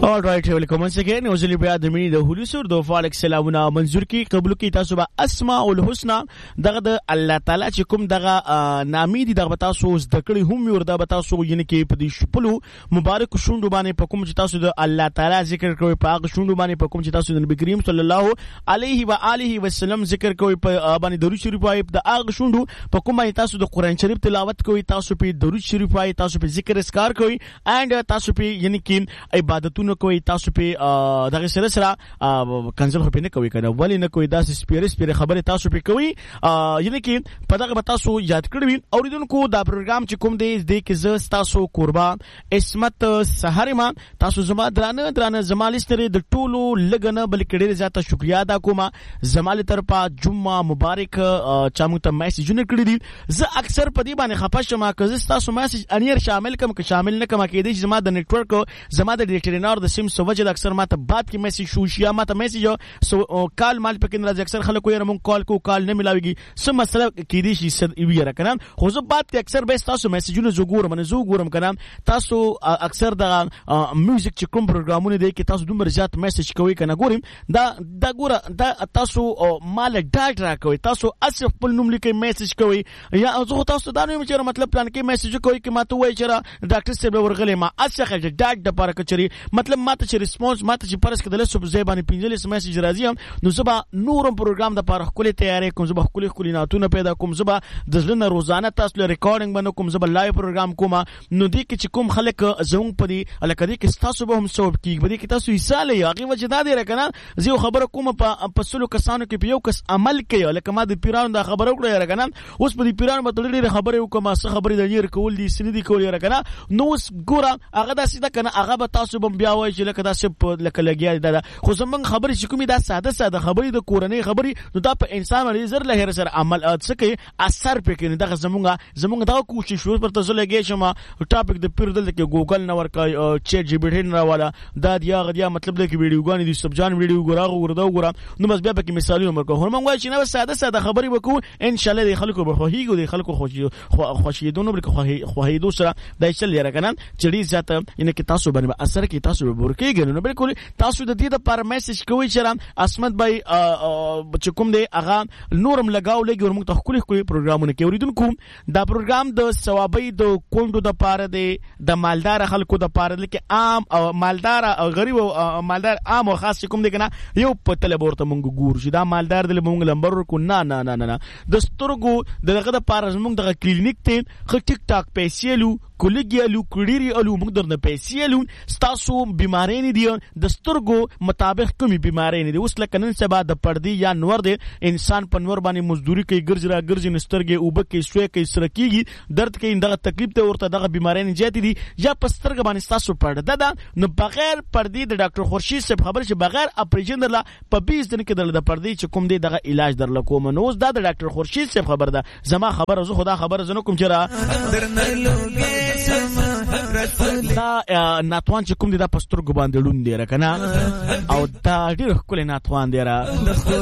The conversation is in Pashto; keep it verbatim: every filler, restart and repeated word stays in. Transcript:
All right, welcome once again. وزلی بیا د مینې د هولي سور د فالک سلامونه منظور کی قبول کی تاسو به اسماء الحسنا دغه د الله تعالی چې کوم دغه نامې دي دغه تاسو د کړي هم وردا به تاسو یعنی کې په دې شپلو مبارک شوندو باندې په کوم چې تاسو د الله تعالی ذکر کوئ په هغه شوندو باندې په کوم چې تاسو د نبی کریم صلی الله علیه و آله وسلم ذکر کوئ په باندې درود شریف وایي د هغه شوندو په کوم باندې تاسو د قران شریف تلاوت کوئ تاسو په درود شریف وایي تاسو په ذکر اسکار کوئ and تاسو په یعنی کې عبادتونه کوئی تاسو په دغه سره سره کنزل خو په نه کوي کنه ولی نه کوي داسې سپیره سپیره خبره تاسو په کوي یعنی کې په دغه تاسو یاد کړی اوریدونکو دا پروګرام چې کوم دی د کې ز تاسو قربان اسمت سحر ما تاسو زما درانه درانه زمالستره د ټولو لګنه بل کډیر زیاته شکریا ادا کوم زمال طرفه جمعه مبارک چا مو ته میسجونه کړی دي زه اکثر په دې باندې خپه شم که تاسو میسج انیر شامل کوم که شامل نه کوم کې دې زما د نیټورک زما د ډیټرینر د سیم سو وجه اکثر ماته بعد کې میسج شو شیا ماته میسج سو کال مال پکې نه راځي اکثر خلک یې مون کال کو کال نه ملاويږي سم مسله کې دي شي سر ویره کنه خو زه بعد کې اکثر به تاسو میسجونه زو ګورم نه زو ګورم کنه تاسو اکثر د میوزیک چې کوم پروګرامونه دي کې تاسو دومره زیات میسج کوي کنه ګورم دا دا ګوره دا تاسو مال ډاټ را کوي تاسو اسف خپل نوم لیکي میسج کوي یا زه تاسو دا نه چې مطلب پلان کې میسج کوي کې ماته وایي چې ډاکټر صاحب ورغلې ما اسخه ډاټ د پاره کچري مطلب ماته چې ریسپانس ماته چې پرس کده له صبح زبانی پنځلس میسج راځي هم نو زبا نورم پروګرام د پاره خولي تیاری کوم زبا خولي خولي ناتونه پیدا کوم زبا د ځلنه روزانه تاسو له ریکارډینګ باندې کوم زبا لایو پروګرام کوم نو دې کې چې کوم خلک زوم پدې الکه دې کې تاسو به هم سوب کې بده کې تاسو حصہ لې هغه وجه دا دی راکنه زه خبره کوم په پسلو کسانو کې په یو کس عمل کوي الکه ما د پیرانو دا خبره وکړه راکنه اوس په دې پیرانو په تړلې خبره وکم څه خبره د نیر کول دي سندي کول راکنه نو اوس ګوره هغه دا سیده کنه هغه به تاسو بم بیا وای چې لکه دا سپ لکه لګیا دا خو زمونږ خبرې چې کومې دا ساده ساده خبرې د کورنۍ خبرې نو دا په انسان باندې زر له هر سره عمل څه کوي اثر پکې دا زمونږ زمونږ دا کوشش شو پر تاسو لګی شم ټاپک د پیر دلته کې ګوګل نه ورکای چیټ جی پی ټی نه والا دا یا غدیا مطلب د کې ویډیوګانی دي سبجان ویډیو ګورغه وردا وګورم نو بس بیا پکې مثالونه ورکو هر مونږ وای چې نو ساده ساده خبرې وکړو ان شاء الله د خلکو به خوښیږي د خلکو خوشي خوشیدونه بل خوښیدو سره دا چل لري کنه چړي ذات ان کې تاسو باندې اثر کې تاسو به ورکیږي نو بالکل تاسو د دې د پر میسج کوي چې اسمت بای چې کوم دی هغه نورم لگاو لګي ورمږ ته خولي خولي پروګرامونه کې اوریدونکو دا پروګرام د ثوابي د کونډو د پاره دی د مالدار خلکو د پاره لکه عام او مالدار او غریب او مالدار عام او خاص کوم دی کنه یو په طلب ورته مونږ ګور شي دا مالدار د مونږ لمبر کو نه نه نه نه د سترګو دغه د پاره مونږ د کلینیک ته خ ټیک ټاک پیسې لو کولګیالو کډيري الو موږ درنه پیسې لون تاسو بیماری نه دي د سترګو مطابق کومي بیماری نه دي اوس لکه نن سبا د پردي یا نور دي انسان په نور باندې مزدوري کوي ګرځ را ګرځي نسترګي او بکې سوې کوي سرکیږي درد کوي دغه تکلیف ته ورته دغه بیماری نه جاتي دي یا پسترګ باندې تاسو پړده ده نو بغیر پردي د ډاکټر خورشید صاحب خبر چې بغیر اپریشن درلا په بیس دن کې د پردي چې کوم دي دغه علاج درلا کوم نو اوس دا د ډاکټر خورشید صاحب خبر ده زما خبر زه خدا خبر زنه کوم چر دا ناتوان چې کوم دي دا پستر ګباندې لون دی را کنه او دا ډیر خپل ناتوان دی را